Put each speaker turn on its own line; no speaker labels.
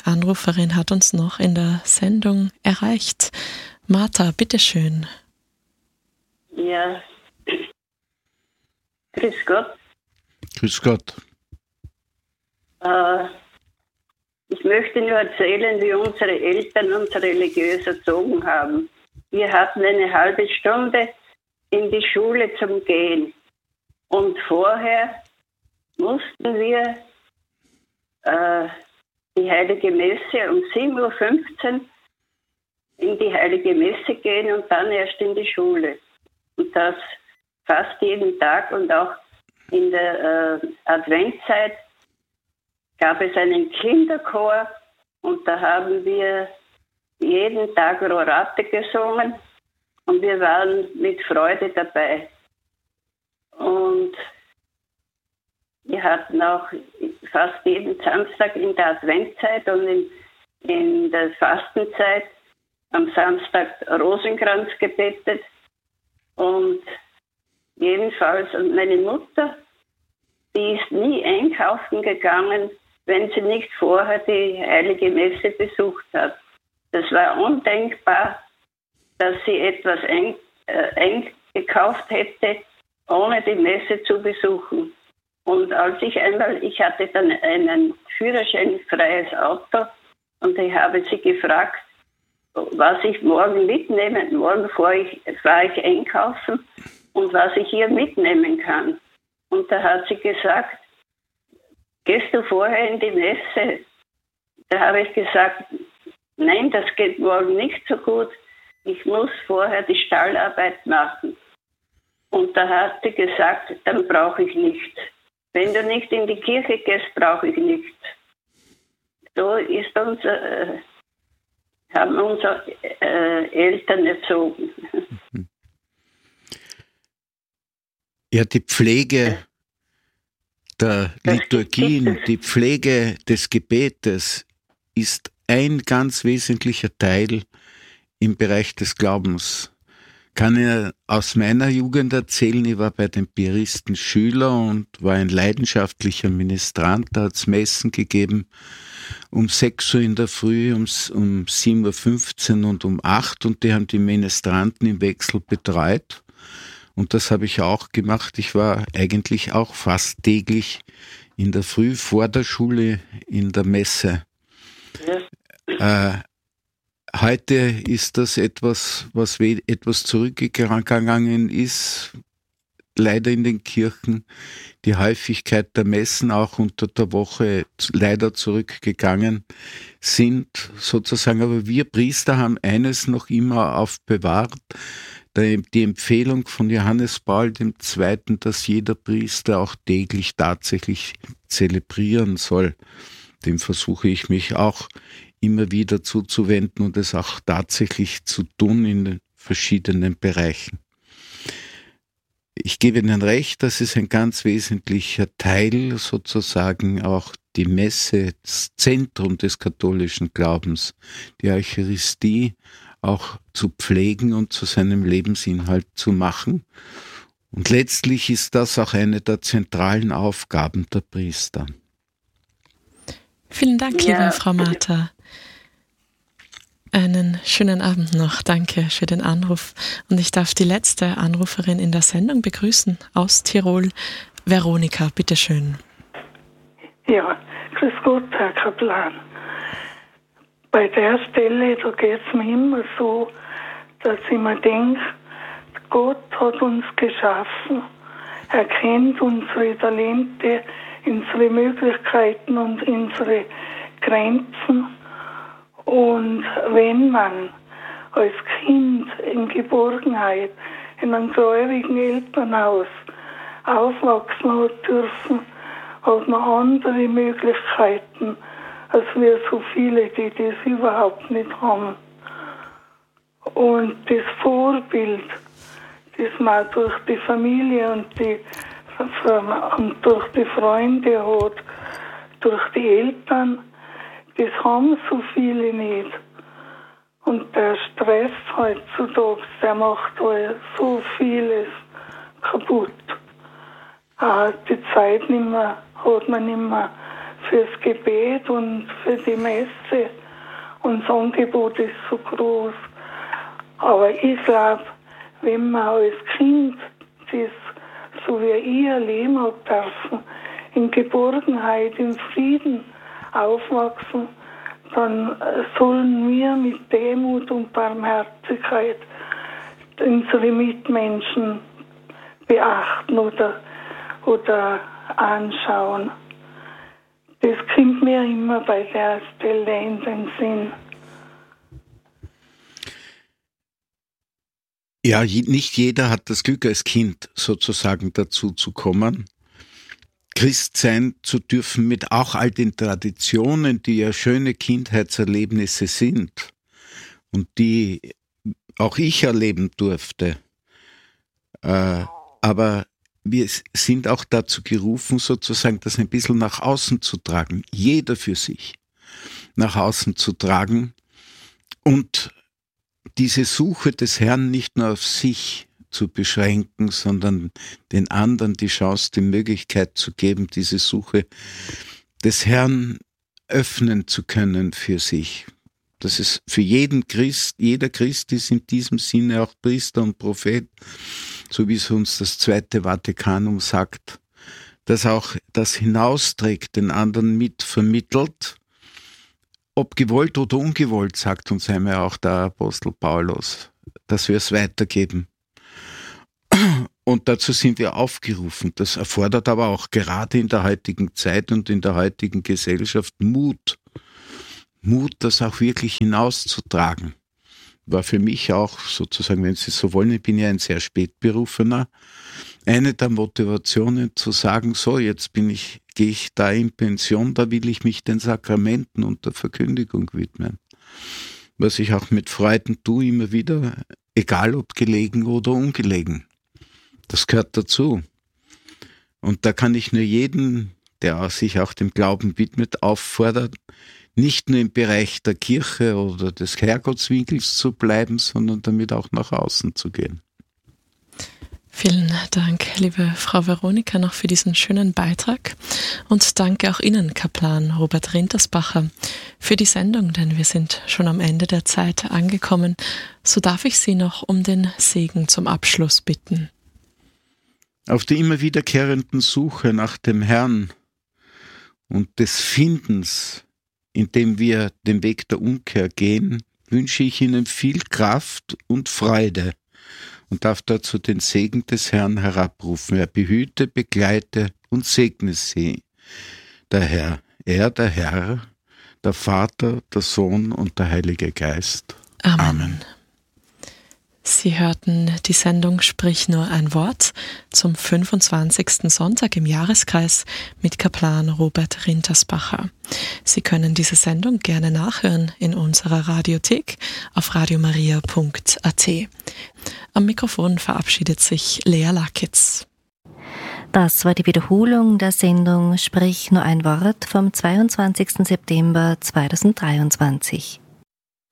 Anruferin hat uns noch in der Sendung erreicht. Martha, bitteschön.
Ja, grüß Gott.
Grüß Gott.
Ich möchte nur erzählen, wie unsere Eltern uns religiös erzogen haben. Wir hatten eine halbe Stunde in die Schule zum Gehen. Und vorher mussten wir die Heilige Messe um 7:15 Uhr in die Heilige Messe gehen und dann erst in die Schule. Und das fast jeden Tag und auch in der Adventzeit gab es einen Kinderchor und da haben wir jeden Tag Rorate gesungen und wir waren mit Freude dabei. Und wir hatten auch fast jeden Samstag in der Adventzeit und in der Fastenzeit am Samstag Rosenkranz gebetet. Und jedenfalls, und meine Mutter, die ist nie einkaufen gegangen, wenn sie nicht vorher die Heilige Messe besucht hat. Das war undenkbar, dass sie etwas eingekauft hätte, ohne die Messe zu besuchen. Und ich hatte dann einen führerscheinfreies Auto und ich habe sie gefragt, was ich morgen mitnehme. Morgen fahre ich einkaufen und was ich hier mitnehmen kann. Und da hat sie gesagt, gehst du vorher in die Messe? Da habe ich gesagt, nein, das geht morgen nicht so gut. Ich muss vorher die Stallarbeit machen. Und da hat sie gesagt, dann brauche ich nichts. Wenn du nicht in die Kirche gehst, brauche ich nichts. So ist haben unsere Eltern erzogen.
Ja, die Pflege der Liturgien, die Pflege des Gebetes ist ein ganz wesentlicher Teil im Bereich des Glaubens. Kann ich aus meiner Jugend erzählen, ich war bei den Piaristen Schüler und war ein leidenschaftlicher Ministrant, da hat es Messen gegeben, um 6 Uhr in der Früh, um 7:15 Uhr und um 8 Uhr und die haben die Ministranten im Wechsel betreut. Und das habe ich auch gemacht. Ich war eigentlich auch fast täglich in der Früh vor der Schule in der Messe. Ja. Heute ist das etwas, was etwas zurückgegangen ist, leider in den Kirchen. Die Häufigkeit der Messen auch unter der Woche leider zurückgegangen sind, sozusagen. Aber wir Priester haben eines noch immer aufbewahrt, die Empfehlung von Johannes Paul II., dass jeder Priester auch täglich tatsächlich zelebrieren soll. Dem versuche ich mich auch immer wieder zuzuwenden und es auch tatsächlich zu tun in den verschiedenen Bereichen. Ich gebe Ihnen recht, das ist ein ganz wesentlicher Teil, sozusagen auch die Messe, das Zentrum des katholischen Glaubens, die Eucharistie auch zu pflegen und zu seinem Lebensinhalt zu machen. Und letztlich ist das auch eine der zentralen Aufgaben der Priester.
Vielen Dank, liebe Frau Martha. Einen schönen Abend noch. Danke für den Anruf. Und ich darf die letzte Anruferin in der Sendung begrüßen aus Tirol. Veronika, bitteschön.
Ja, grüß Gott, Herr Kaplan. Bei der Stelle, da geht es mir immer so, dass ich mir denke, Gott hat uns geschaffen. Er kennt unsere Talente, unsere Möglichkeiten und unsere Grenzen. Und wenn man als Kind in Geborgenheit in einem gläubigen Elternhaus aufwachsen hat dürfen, hat man andere Möglichkeiten als wir so viele, die das überhaupt nicht haben. Und das Vorbild, das man durch die Familie und durch die Freunde hat, durch die Eltern, das haben so viele nicht. Und der Stress heutzutage, der macht halt so vieles kaputt. Die Zeit hat man nicht mehr fürs Gebet und für die Messe. Und das Angebot ist so groß. Aber ich glaube, wenn man als Kind das, so wie ich erleben habe dürfen, in Geborgenheit, in Frieden aufwachsen, dann sollen wir mit Demut und Barmherzigkeit unsere Mitmenschen beachten oder anschauen. Das kommt mir immer bei der Stelle in den Sinn.
Ja, nicht jeder hat das Glück, als Kind sozusagen dazu zu kommen, Christ sein zu dürfen mit auch all den Traditionen, die ja schöne Kindheitserlebnisse sind und die auch ich erleben durfte. Aber wir sind auch dazu gerufen, sozusagen das ein bisschen nach außen zu tragen, jeder für sich nach außen zu tragen und diese Suche des Herrn nicht nur auf sich zu beschränken, sondern den anderen die Chance, die Möglichkeit zu geben, diese Suche des Herrn öffnen zu können für sich. Das ist für jeden Christ, jeder Christ ist in diesem Sinne auch Priester und Prophet, so wie es uns das Zweite Vatikanum sagt, dass auch das hinausträgt, den anderen mitvermittelt, ob gewollt oder ungewollt, sagt uns einmal auch der Apostel Paulus, dass wir es weitergeben. Und dazu sind wir aufgerufen. Das erfordert aber auch gerade in der heutigen Zeit und in der heutigen Gesellschaft Mut. Mut, das auch wirklich hinauszutragen. War für mich auch sozusagen, wenn Sie so wollen, ich bin ja ein sehr Spätberufener, eine der Motivationen zu sagen, so jetzt gehe ich da in Pension, da will ich mich den Sakramenten und der Verkündigung widmen. Was ich auch mit Freuden tue, immer wieder, egal ob gelegen oder ungelegen. Das gehört dazu. Und da kann ich nur jeden, der sich auch dem Glauben widmet, auffordern, nicht nur im Bereich der Kirche oder des Herrgottswinkels zu bleiben, sondern damit auch nach außen zu gehen.
Vielen Dank, liebe Frau Veronika, noch für diesen schönen Beitrag. Und danke auch Ihnen, Kaplan Robert Rintersbacher, für die Sendung, denn wir sind schon am Ende der Zeit angekommen. So darf ich Sie noch um den Segen zum Abschluss bitten.
Auf der immer wiederkehrenden Suche nach dem Herrn und des Findens, indem wir den Weg der Umkehr gehen, wünsche ich Ihnen viel Kraft und Freude und darf dazu den Segen des Herrn herabrufen. Er behüte, begleite und segne Sie, der Herr, der Herr, der Vater, der Sohn und der Heilige Geist.
Amen.
Amen.
Sie hörten die Sendung Sprich nur ein Wort zum 25. Sonntag im Jahreskreis mit Kaplan Robert Rintersbacher. Sie können diese Sendung gerne nachhören in unserer Radiothek auf radiomaria.at. Am Mikrofon verabschiedet sich Lea Lakitz.
Das war die Wiederholung der Sendung Sprich nur ein Wort vom 22. September 2023.